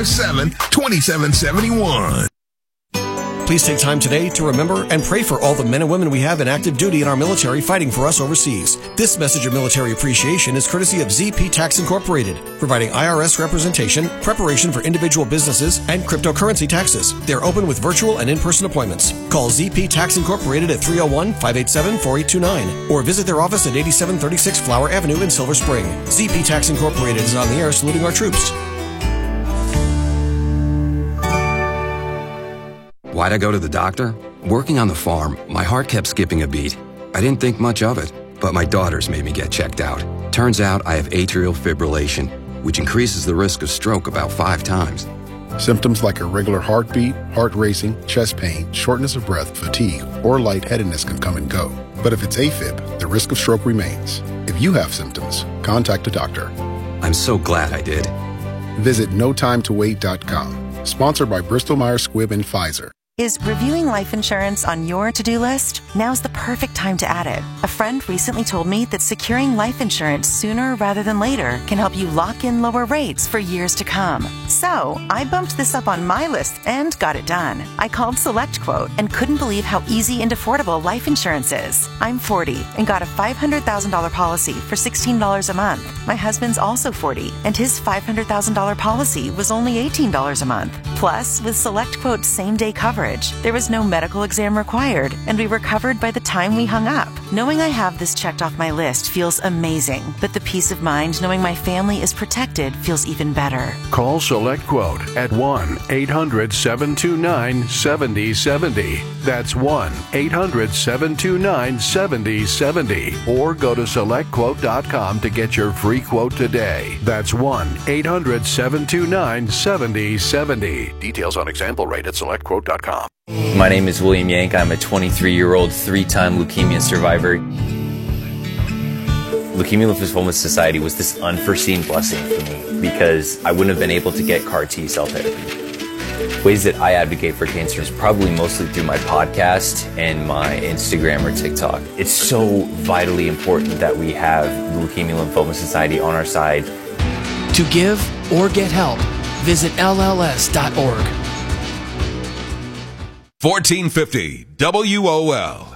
72771. Please take time today to remember and pray for all the men and women we have in active duty in our military fighting for us overseas. This message of military appreciation is courtesy of ZP Tax Incorporated, providing IRS representation, preparation for individual businesses, and cryptocurrency taxes. They're open with virtual and in-person appointments. Call ZP Tax Incorporated at 301-587-4829 or visit their office at 8736 Flower Avenue in Silver Spring. ZP Tax Incorporated is on the air saluting our troops. Why'd I go to the doctor? Working on the farm, my heart kept skipping a beat. I didn't think much of it, but my daughters made me get checked out. Turns out I have atrial fibrillation, which increases the risk of stroke about 5 times. Symptoms like irregular heartbeat, heart racing, chest pain, shortness of breath, fatigue, or lightheadedness can come and go. But if it's AFib, the risk of stroke remains. If you have symptoms, contact a doctor. I'm so glad I did. Visit notimetowait.com. Sponsored by Bristol Myers Squibb and Pfizer. Is reviewing life insurance on your to-do list? Now's the perfect time to add it. A friend recently told me that securing life insurance sooner rather than later can help you lock in lower rates for years to come. So I bumped this up on my list and got it done. I called SelectQuote and couldn't believe how easy and affordable life insurance is. I'm 40 and got a $500,000 policy for $16 a month. My husband's also 40 and his $500,000 policy was only $18 a month. Plus, with SelectQuote's same-day coverage, there was no medical exam required, and we were covered by the time we hung up. Knowing I have this checked off my list feels amazing, but the peace of mind knowing my family is protected feels even better. Call SelectQuote at 1-800-729-7070. That's 1-800-729-7070. Or go to SelectQuote.com to get your free quote today. That's 1-800-729-7070. Details on example rate at SelectQuote.com. My name is William Yank. I'm a 23-year-old 3-time leukemia survivor. Leukemia Lymphoma Society was this unforeseen blessing for me because I wouldn't have been able to get CAR T-cell therapy. Ways that I advocate for cancer is probably mostly through my podcast and my Instagram or TikTok. It's so vitally important that we have the Leukemia Lymphoma Society on our side. To give or get help, visit LLS.org. 1450 WOL.